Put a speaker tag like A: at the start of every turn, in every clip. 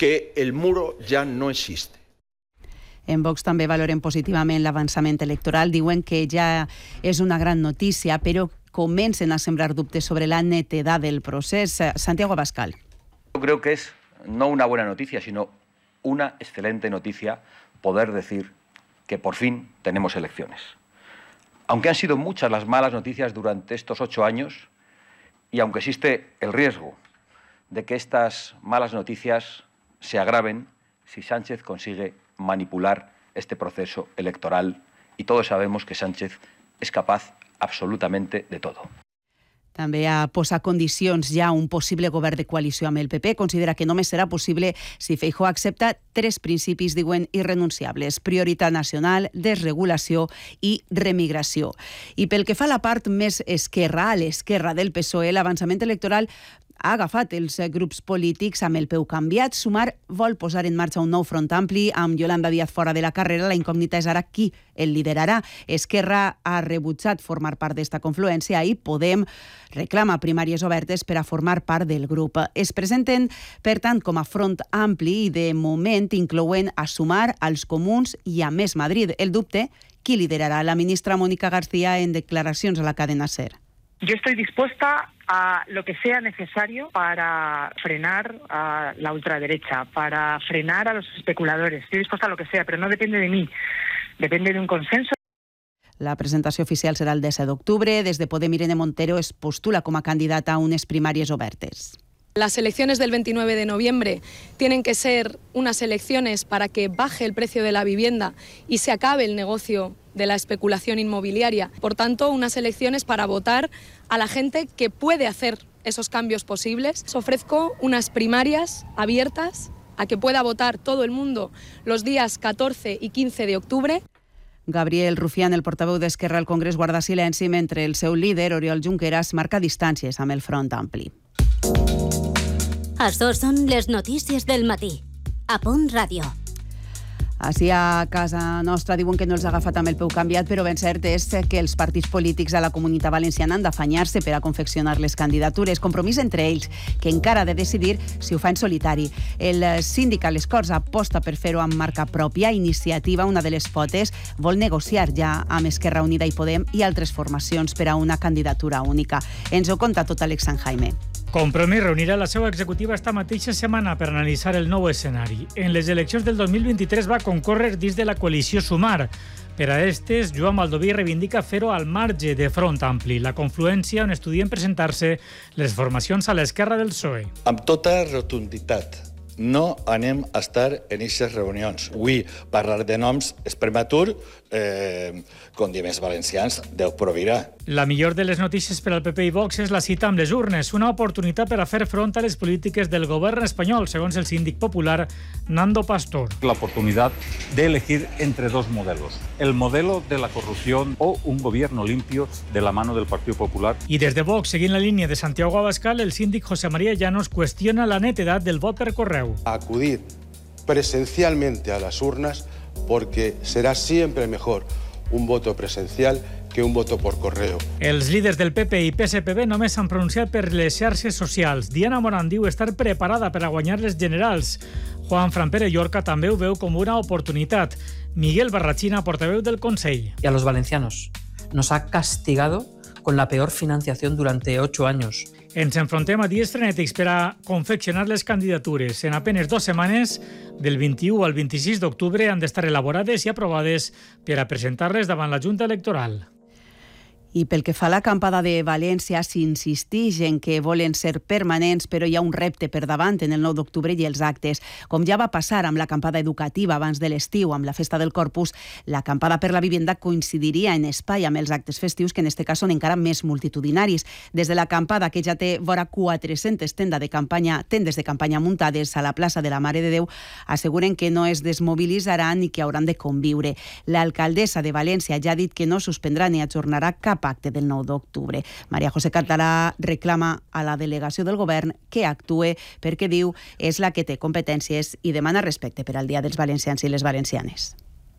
A: que el muro ya no existe.
B: En Vox també valoren positivament l'avançament electoral. Diuen que ja és una gran notícia, però comencen a sembrar dubtes sobre la netedat del procés. Santiago Abascal.
C: Yo creo que es no una buena noticia, sino una excelente noticia poder decir que por fin tenemos elecciones. Aunque han sido muchas las malas noticias durante estos 8 años y aunque existe el riesgo de que estas malas noticias se agraven si Sánchez consigue manipular este proceso electoral, y todos sabemos que Sánchez es capaz absolutamente de todo.
B: També ha posat condicions ja a un possible govern de coalició amb el PP. Considera que només serà possible si Feijóo accepta 3 principis, diuen, irrenunciables: prioritat nacional, desregulació i remigració. I pel que fa a la part més esquerra, a l'esquerra del PSOE, l'avançament electoral ha agafat els grups polítics amb el peu canviat. Sumar vol posar en marxa un nou front ampli amb Yolanda Díaz fora de la carrera. La incògnita és ara qui el liderarà. Esquerra ha rebutjat formar part d'esta confluència i Podem reclama primàries obertes per a formar part del grup. Es presenten, per tant, com a front ampli i de moment inclouen a Sumar, als Comuns i a Més Madrid. El dubte, qui liderarà? La ministra Mónica García en declaracions a la cadena SER.
D: Yo estoy dispuesta a lo que sea necesario para frenar a la ultraderecha, para frenar a los especuladores. Estoy dispuesta a lo que sea, pero no depende de mí, depende de un consenso.
B: La presentació oficial serà el 17 d'octubre. Des de Podem, Irene Montero es postula com a candidata a unes primàries obertes.
E: Las elecciones del 29 de noviembre tienen que ser unas elecciones para que baje el precio de la vivienda y se acabe el negocio de la especulación inmobiliaria. Por tanto, unas elecciones para votar a la gente que puede hacer esos cambios posibles. Os ofrezco unas primarias abiertas a que pueda votar todo el mundo los días 14 y 15 de octubre.
B: Gabriel Rufián, el portaveu d'Esquerra al Congrés, guarda silenci mentre el seu líder, Oriol Junqueras, marca distàncies amb el Front Ampli.
F: Açò són les notícies del matí. A Punt Ràdio.
B: Així a casa nostra diuen que no els ha agafat amb el peu canviat, però ben cert és que els partits polítics a la Comunitat Valenciana han d'afanyar-se per a confeccionar les candidatures. Compromís entre ells, que encara ha de decidir si ho fa en solitari. El síndic a les Corts aposta per fer-ho amb marca pròpia. Iniciativa, una de les potes, vol negociar ja amb Esquerra Unida i Podem i altres formacions per a una candidatura única. Ens ho conta tot Alex Sanjaime.
G: Compromís reunirà la seva executiva esta mateixa setmana per analitzar el nou escenari. En les eleccions del 2023 va concórrer dins de la coalició Sumar. Per a estes, Joan Baldoví reivindica fer-ho al marge de Front Ampli, la confluència on estudien presentar-se les formacions a l'esquerra del PSOE.
H: Amb tota rotunditat, no anem a estar en aquestes reunions. Avui parlar de noms és prematur, com diem els valencians, Déu proveirà.
G: La millor de les notícies per al PP i Vox és la cita amb les urnes, una oportunitat per a fer front a les polítiques del govern espanyol, segons el síndic popular Nando Pastor.
I: La oportunidad de elegir entre 2 modelos, el modelo de la corrupción o un gobierno limpio de la mano del Partido Popular.
G: I des de Vox, seguint la línia de Santiago Abascal, el síndic José María Llanos qüestiona la netedat del vot per correu.
J: Acudir presencialmente a las urnas porque será siempre mejor un voto presencial que un voto por correo.
G: Els líders del PP i PSPB només s'han pronunciat per les xarxes socials. Diana Morán diu estar preparada per a guanyar les generals. Juan Frampere Llorca també ho veu com una oportunitat. Miguel Barrachina, portaveu del Consell.
K: Y a los valencianos nos ha castigado con la peor financiación durante 8 años.
G: Ens enfrontem a dies frenètics per a confeccionar les candidatures. En apenas 2 setmanes, del 21 al 26 d'octubre, han d'estar elaborades i aprovades per a presentar-les davant la Junta Electoral.
B: I pel que fa a l'acampada de València, s'insisteix en que volen ser permanents, però hi ha un repte per davant en el 9 d'octubre i els actes. Com ja va passar amb l'acampada educativa abans de l'estiu, amb la festa del Corpus, l'acampada per la vivenda coincidiria en espai amb els actes festius, que en aquest cas són encara més multitudinaris. Des de l'acampada, que ja té vora 400 tendes de campanya muntades a la plaça de la Mare de Déu, asseguren que no es desmobilitzaran i que hauran de conviure. L'alcaldessa de València ja ha dit que no suspendrà ni ajornarà cap acte del 9 d'octubre. Maria José Català reclama a la delegació del govern que actue perquè, diu, és la que té competències i demana respecte per al Dia dels Valencians i les Valencianes.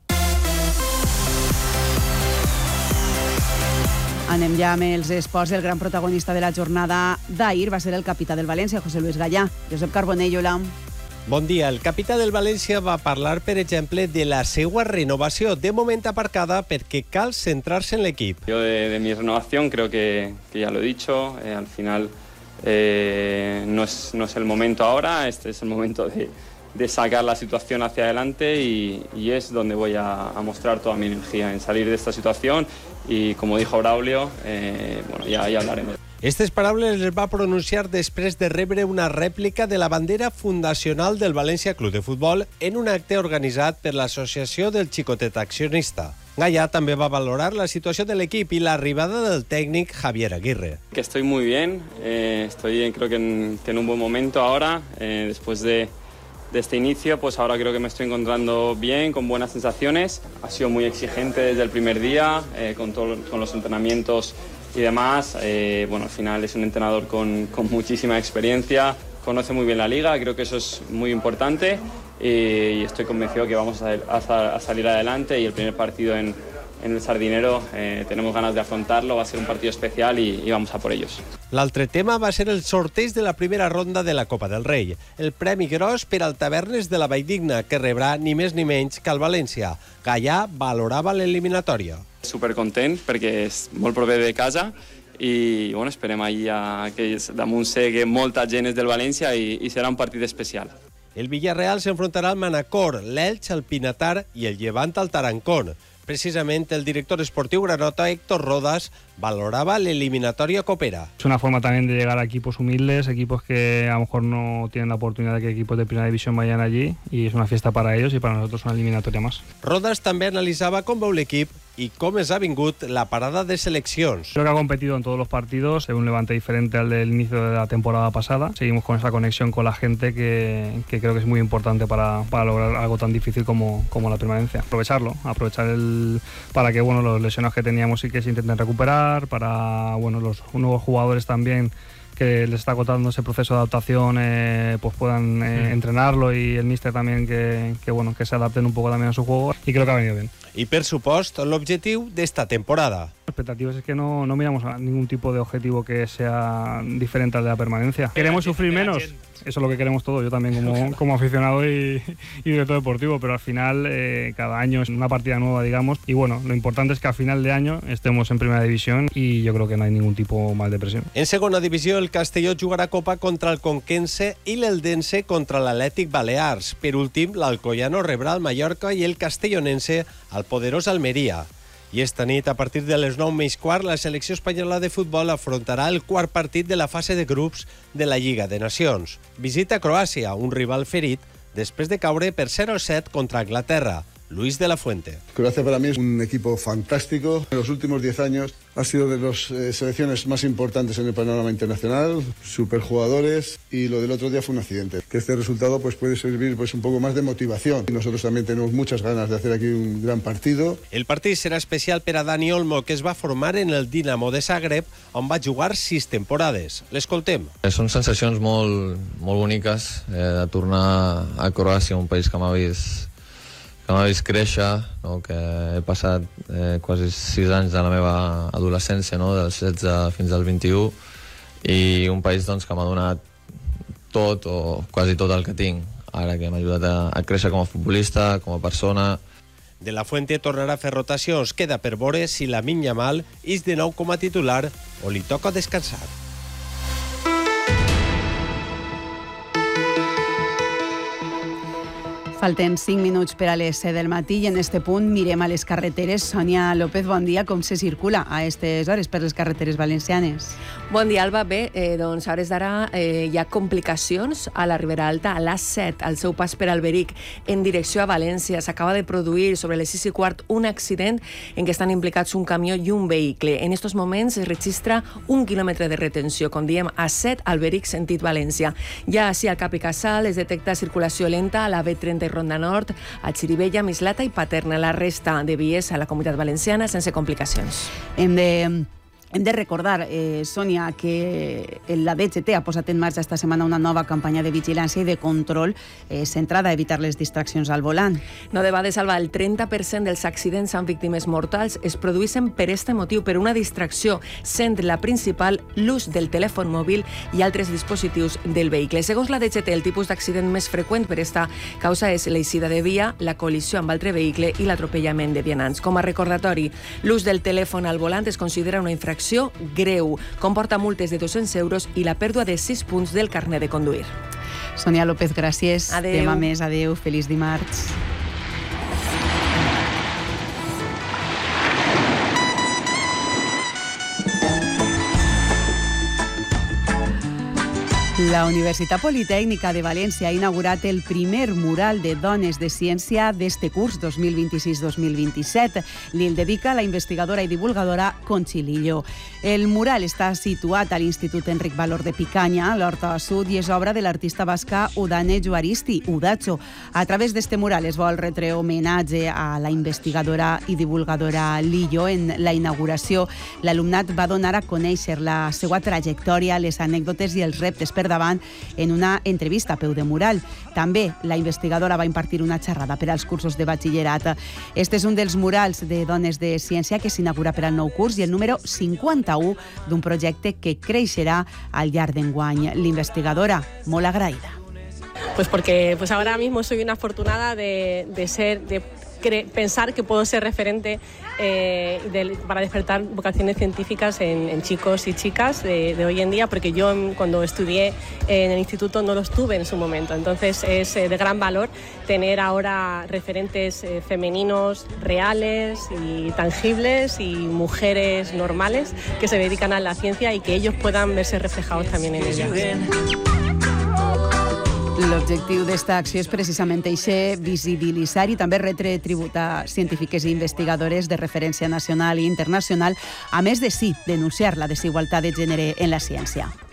B: Anem ja amb els esports. El gran protagonista de la jornada d'ahir va ser el capità del València, José Luis Gallà. Josep Carbonell, hola.
L: Bon dia. El capità del València va parlar, per exemple, de la seva renovació, de moment aparcada perquè cal centrar-se en l'equip.
M: Yo de mi renovación creo que ya lo he dicho, al final no es el momento ahora, este es el momento de sacar la situación hacia adelante y es donde voy a mostrar toda mi energía en salir de esta situación y, como dijo Braulio, bueno, ya hablaremos.
L: Aquestes paraules les va pronunciar després de rebre una rèplica de la bandera fundacional del València Club de Futbol en un acte organitzat per l'Associació del Xicotet Accionista. Gallà també va valorar la situació de l'equip i l'arribada del tècnic Javier Aguirre.
M: Que estoy muy bien, creo que en un buen momento ahora, después de este inicio, pues ahora creo que me estoy encontrando bien, con buenas sensaciones. Ha sido muy exigente desde el primer día, con los entrenamientos y demás. Bueno, al final es un entrenador con muchísima experiencia, conoce muy bien la liga, creo que eso es muy importante y estoy convencido que vamos a salir adelante y el primer partido en el Sardinero tenemos ganas de afrontarlo, va a ser un partido especial y vamos a por ellos.
L: L'altre tema va ser el sorteig de la primera ronda de la Copa del Rei, el premi gros per al Tavernes de la Valldigna, que rebrà ni més ni menys que el València. Gallà valorava l'eliminatòria.
M: Supercontent perquè és molt proper de casa i bueno, esperem allà que damunt segui molta gent del València i serà un partit especial.
L: El Villarreal s'enfrontarà al Manacor, l'Elx al Pinatar i el Llevant al Tarancón. Precisament el director esportiu granota Héctor Rodas valoraba la eliminatoria copera.
N: Es una forma también de llegar a equipos humildes, equipos que a lo mejor no tienen la oportunidad de que equipos de primera división vayan allí y es una fiesta para ellos y para nosotros una eliminatoria más.
L: Rodas també analitzava com veu l'equip y cómo es ha vingut la parada de seleccions.
N: Creo que ha competido en todos los partidos, es un Levante diferente al del inicio de la temporada pasada. Seguimos con esa conexión con la gente que creo que es muy importante para lograr algo tan difícil como la permanencia. Aprovechar para que bueno, los lesionados que teníamos y que se intenten recuperar, para bueno, los nuevos jugadores también que les está costando ese proceso de adaptación, pues puedan entrenarlo y el míster también que se adapten un poco también a su juego y creo que ha venido bien.
L: Y per supuesto l'objectiu d'esta temporada.
N: Expectativas es que no miramos a ningún tipo de objetivo que sea diferente al de la permanencia. Queremos sufrir menos, eso es lo que queremos todos, yo también como aficionado y director deportivo, pero al final cada año es una partida nueva, digamos, y bueno, lo importante es que al final de año estemos en primera división y yo creo que no hay ningún tipo más de presión.
L: En segona divisió, el Castelló jugarà Copa contra el Conquense i l'Eldense contra l'Atlètic Balears. Per últim, l'Alcoyano rebrà el Mallorca i el castellonense al poderós Almeria. I esta nit, a partir de les 9:15, la selecció espanyola de futbol afrontarà el quart partit de la fase de grups de la Lliga de Nacions. Visita Croàcia, un rival ferit, després de caure per 0-7 contra Anglaterra. Luis de la Fuente.
O: Croacia para mí es un equipo fantástico. En los últimos 10 años ha sido de las selecciones más importantes en el panorama internacional, superjugadores, y lo del otro día fue un accidente. Que este resultado pues puede servir pues un poco más de motivación. Y nosotros también tenemos muchas ganas de hacer aquí un gran partido.
L: El partit serà especial per a Dani Olmo, que es va formar en el Dinamo de Zagreb, on va jugar 6 temporades. L'escoltem.
P: Són sensacions molt boniques de tornar a Croàcia, un país que m'ha vist créixer, no? Que he passat quasi 6 anys de la meva adolescència, no? Dels 16 fins als 21, i un país doncs, que m'ha donat tot o quasi tot el que tinc ara, que m'ha ajudat a créixer com a futbolista, com a persona.
L: De la Fuente tornarà a fer rotacions. Queda per veure si Lamine Yamal és de nou com a titular o li toca descansar.
B: Falten 5 minuts per a les 7 del matí i en este punt mirem a les carreteres. Sònia López, bon dia. Com se circula a aquestes hores per les carreteres valencianes?
Q: Bon dia, Alba. Bé, doncs a hores d'ara hi ha complicacions a la Ribera Alta, a l'A7, al seu pas per Alberic, en direcció a València. S'acaba de produir sobre les 6:15 un accident en què estan implicats un camió i un vehicle. En estos moments es registra 1 quilòmetre de retenció, com diem, A7, Alberic, sentit València. Ja així al Cap i Casal es detecta circulació lenta a la B30 i Ronda Nord, a Xirivella, Mislata i Paterna. La resta de vies a la Comunitat Valenciana sense complicacions.
B: Hem de Hem de recordar, Sònia, que la DGT ha posat en marxa esta setmana una nova campanya de vigilància i de control centrada a evitar les distraccions al volant.
Q: No de bades, Alba, el 30% dels accidents amb víctimes mortals es produeixen per este motiu, per una distracció, sent la principal l'ús del telèfon mòbil i altres dispositius del vehicle. Segons la DGT, el tipus d'accident més freqüent per esta causa és l'eixida de via, la col·lisió amb altre vehicle i l'atropellament de vianants. Com a recordatori, l'ús del telèfon al volant es considera una infracció greu, comporta multes de 200 euros i la pèrdua de 6 punts del carnet de conduir.
B: Sònia López, gràcies.
Q: Adeu.
B: Demà més, adeu, feliç dimarts. La Universitat Politècnica de València ha inaugurat el primer mural de dones de ciència d'este curs 2026-2027. L'il dedica la investigadora i divulgadora Conchi Lillo. El mural està situat a l'Institut Enric Valor de Picanya, a l'Horta Sud, i és obra de l'artista basca Udane Juaristi, Udacho. A través d'este mural es vol retre homenatge a la investigadora i divulgadora Lillo. En la inauguració, l'alumnat va donar a conèixer la seva trajectòria, les anècdotes i els reptes per davant en una entrevista a peu de mural. També la investigadora va impartir una xerrada per als cursos de batxillerat. Este és un dels murals de dones de ciència que s'inaugura per al nou curs i el número 51 d'un projecte que creixerà al llarg d'enguany. L'investigadora, molt agraïda.
R: Pues porque ahora mismo soy una afortunada de pensar que puedo ser referente para despertar vocaciones científicas en chicos y chicas de hoy en día, porque yo cuando estudié en el instituto no los tuve en su momento. Entonces es de gran valor tener ahora referentes femeninos reales y tangibles y mujeres normales que se dedican a la ciencia y que ellos puedan verse reflejados también en ellas.
B: L'objectiu d'esta acció és precisament això, visibilitzar i també retre tribut a científiques i investigadores de referència nacional i internacional, a més de denunciar la desigualtat de gènere en la ciència.